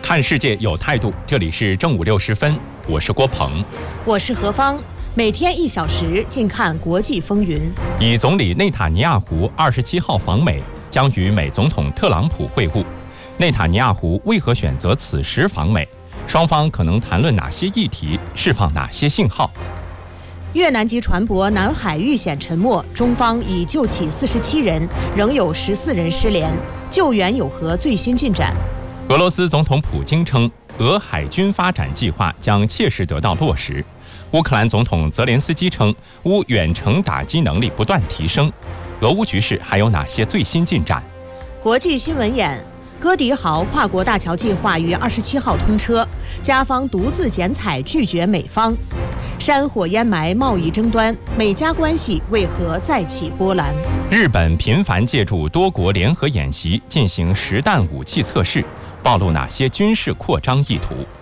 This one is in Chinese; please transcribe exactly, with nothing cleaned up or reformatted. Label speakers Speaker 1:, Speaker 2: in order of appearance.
Speaker 1: 看世界有态度，这里是正午六时分，我是郭鹏，
Speaker 2: 我是何芳。每天一小时，静看国际风云。
Speaker 1: 以总理内塔尼亚胡二十七号访美，将与美总统特朗普会晤。内塔尼亚胡为何选择此时访美？双方可能谈论哪些议题？释放哪些信号？
Speaker 2: 越南籍船舶南海遇险沉没，中方已救起四十七人，仍有十四人失联，救援有何最新进展？
Speaker 1: 俄罗斯总统普京称，俄海军发展计划将切实得到落实。乌克兰总统泽连斯基称，乌远程打击能力不断提升。俄乌局势还有哪些最新进展？
Speaker 2: 国际新闻眼：哥迪豪跨国大桥计划于二十七号通车，加方独自剪彩拒绝美方。山火烟霾贸易争端，美加关系为何再起波澜？
Speaker 1: 日本频繁借助多国联合演习进行实弹武器测试，暴露哪些军事扩张意图？